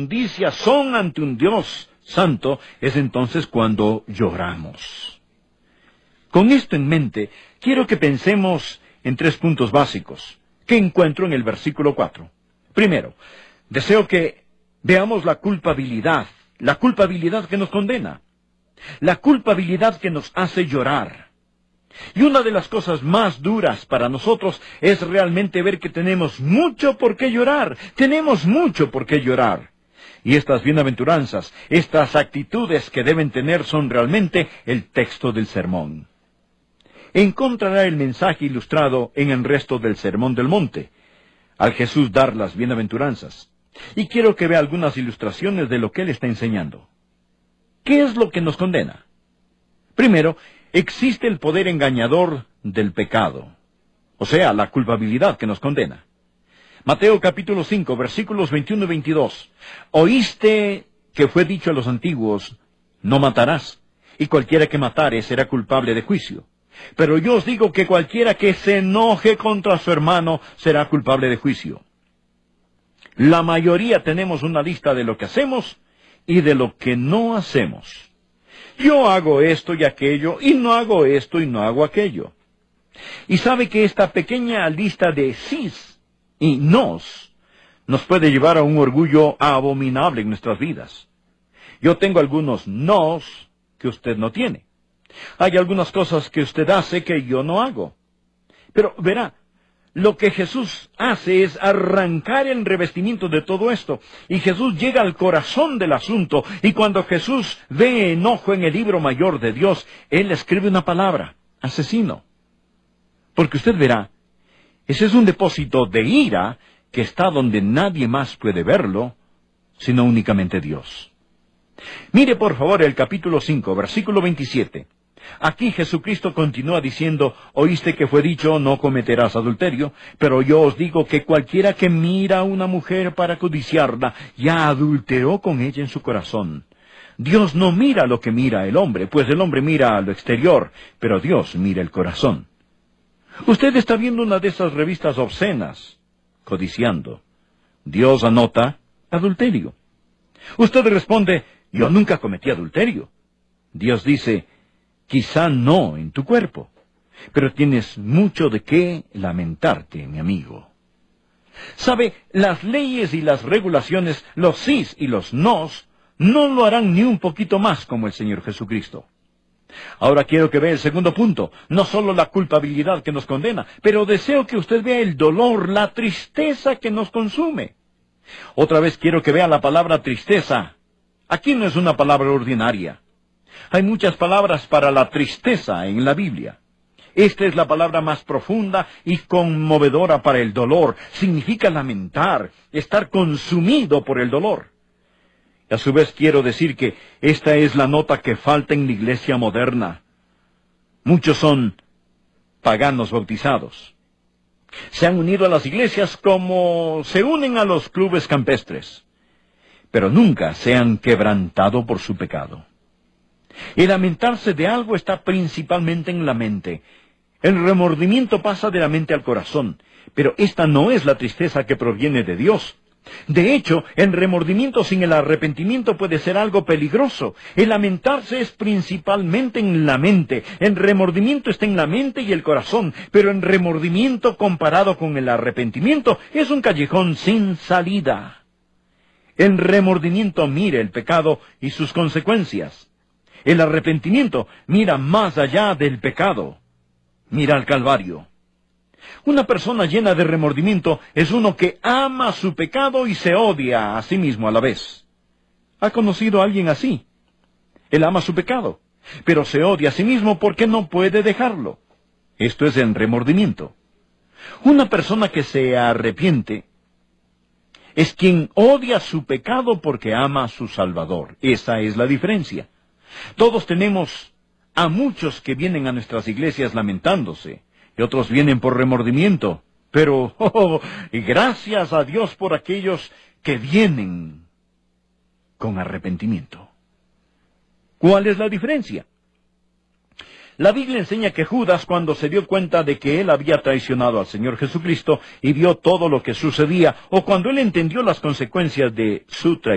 inmundicias son ante un Dios santo, es entonces cuando lloramos. Con esto en mente, quiero que pensemos en 3 puntos básicos que encuentro en el versículo 4. Primero, deseo que veamos la culpabilidad que nos condena, la culpabilidad que nos hace llorar. Y una de las cosas más duras para nosotros es realmente ver que tenemos mucho por qué llorar. Tenemos mucho por qué llorar. Y estas bienaventuranzas, estas actitudes que deben tener son realmente el texto del sermón. Encontrará el mensaje ilustrado en el resto del Sermón del Monte, al Jesús dar las bienaventuranzas. Y quiero que vea algunas ilustraciones de lo que él está enseñando. ¿Qué es lo que nos condena? Primero, existe el poder engañador del pecado, o sea, la culpabilidad que nos condena. Mateo capítulo 5, versículos 21 y 22. Oíste que fue dicho a los antiguos, no matarás, y cualquiera que matare será culpable de juicio. Pero yo os digo que cualquiera que se enoje contra su hermano será culpable de juicio. La mayoría tenemos una lista de lo que hacemos y de lo que no hacemos. Yo hago esto y aquello, y no hago esto y no hago aquello. Y sabe que esta pequeña lista de sís y nos puede llevar a un orgullo abominable en nuestras vidas. Yo tengo algunos nos que usted no tiene. Hay algunas cosas que usted hace que yo no hago. Pero verá, lo que Jesús hace es arrancar el revestimiento de todo esto. Y Jesús llega al corazón del asunto. Y cuando Jesús ve enojo en el libro mayor de Dios, Él escribe una palabra, asesino. Porque usted verá, ese es un depósito de ira que está donde nadie más puede verlo, sino únicamente Dios. Mire por favor el capítulo 5, versículo 27. Aquí Jesucristo continúa diciendo, oíste que fue dicho, no cometerás adulterio, pero yo os digo que cualquiera que mira a una mujer para codiciarla, ya adulteró con ella en su corazón. Dios no mira lo que mira el hombre, pues el hombre mira a lo exterior, pero Dios mira el corazón. Usted está viendo una de esas revistas obscenas, codiciando. Dios anota adulterio. Usted responde, yo nunca cometí adulterio. Dios dice, quizá no en tu cuerpo, pero tienes mucho de qué lamentarte, mi amigo. ¿Sabe? Las leyes y las regulaciones, los sís y los nos, no lo harán ni un poquito más como el Señor Jesucristo. Ahora quiero que vea el segundo punto, no solo la culpabilidad que nos condena, pero deseo que usted vea el dolor, la tristeza que nos consume. Otra vez quiero que vea la palabra tristeza. Aquí no es una palabra ordinaria. Hay muchas palabras para la tristeza en la Biblia. Esta es la palabra más profunda y conmovedora para el dolor. Significa lamentar, estar consumido por el dolor. Y a su vez quiero decir que esta es la nota que falta en la iglesia moderna. Muchos son paganos bautizados. Se han unido a las iglesias como se unen a los clubes campestres, pero nunca se han quebrantado por su pecado. El lamentarse de algo está principalmente en la mente. El remordimiento pasa de la mente al corazón, pero esta no es la tristeza que proviene de Dios. De hecho, el remordimiento sin el arrepentimiento puede ser algo peligroso. El lamentarse es principalmente en la mente. El remordimiento está en la mente y el corazón, pero el remordimiento comparado con el arrepentimiento es un callejón sin salida. El remordimiento mira el pecado y sus consecuencias. El arrepentimiento mira más allá del pecado. Mira al Calvario. Una persona llena de remordimiento es uno que ama su pecado y se odia a sí mismo a la vez. ¿Ha conocido a alguien así? Él ama su pecado, pero se odia a sí mismo porque no puede dejarlo. Esto es el remordimiento. Una persona que se arrepiente es quien odia su pecado porque ama a su Salvador. Esa es la diferencia. Todos tenemos a muchos que vienen a nuestras iglesias lamentándose, y otros vienen por remordimiento, pero y gracias a Dios por aquellos que vienen con arrepentimiento. ¿Cuál es la diferencia? La Biblia enseña que Judas, cuando se dio cuenta de que él había traicionado al Señor Jesucristo y vio todo lo que sucedía, o cuando él entendió las consecuencias de su traición,